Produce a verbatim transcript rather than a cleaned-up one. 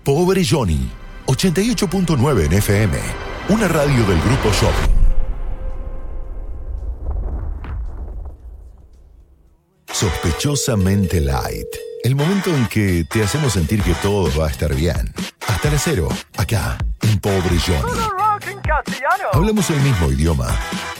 Pobre Johnny, ochenta y ocho punto nueve en F M, una radio del Grupo Shopping. Sospechosamente light. El momento en que te hacemos sentir que todo va a estar bien. Hasta las cero, acá, en Pobre Johnny. Hablamos el mismo idioma,